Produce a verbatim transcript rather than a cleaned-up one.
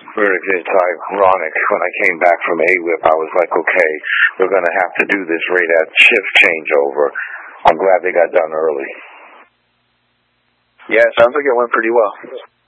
It's ironic. When I came back from A W I P, I was like, okay, we're going to have to do this radar shift changeover. I'm glad they got done early. Yeah, it sounds like it went pretty well.